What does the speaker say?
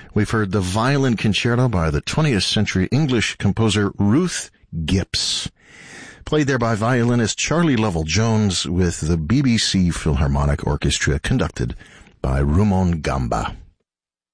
We've heard the Violin Concerto by the 20th century English composer Ruth Gipps, played there by violinist Charlie Lovell-Jones with the BBC Philharmonic Orchestra, conducted by Rumon Gamba.